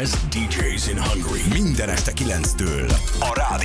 best DJs in Hungary. Minden este 9-től a rádió.